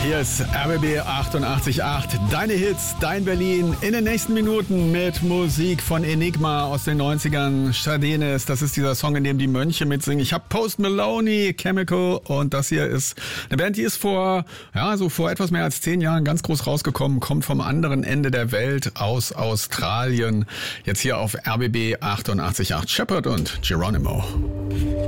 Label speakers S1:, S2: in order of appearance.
S1: Hier ist RBB 88.8, deine Hits, dein Berlin. In den nächsten Minuten mit Musik von Enigma aus den 90ern. Stadenes, das ist dieser Song, in dem die Mönche mitsingen. Ich habe Post Malone, Chemical und das hier ist eine Band, die ist vor etwas mehr als 10 Jahren ganz groß rausgekommen, kommt vom anderen Ende der Welt aus Australien. Jetzt hier auf RBB 88.8, Shepherd und Geronimo.